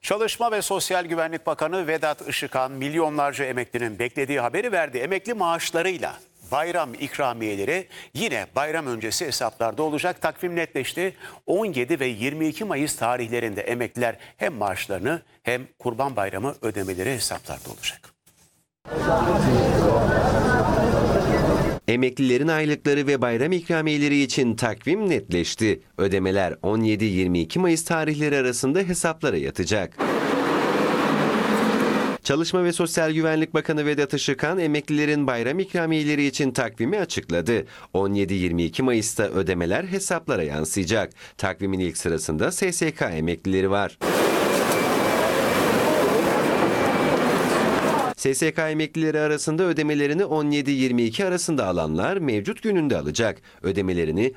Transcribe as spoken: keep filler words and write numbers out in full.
Çalışma ve Sosyal Güvenlik Bakanı Vedat Işıkhan milyonlarca emeklinin beklediği haberi verdi. Emekli maaşlarıyla bayram ikramiyeleri yine bayram öncesi hesaplarda olacak. Takvim netleşti. on yedi ve yirmi iki Mayıs tarihlerinde emekliler hem maaşlarını hem Kurban Bayramı ödemeleri hesaplarda olacak. Emeklilerin aylıkları ve bayram ikramiyeleri için takvim netleşti. Ödemeler on yedi yirmi iki Mayıs tarihleri arasında hesaplara yatacak. Çalışma ve Sosyal Güvenlik Bakanı Vedat Işıkhan, emeklilerin bayram ikramiyeleri için takvimi açıkladı. on yedi yirmi iki Mayıs'ta ödemeler hesaplara yansıyacak. Takvimin ilk sırasında S S K emeklileri var. S S K emeklileri arasında ödemelerini on yedi yirmi iki arasında alanlar mevcut gününde alacak. Ödemelerini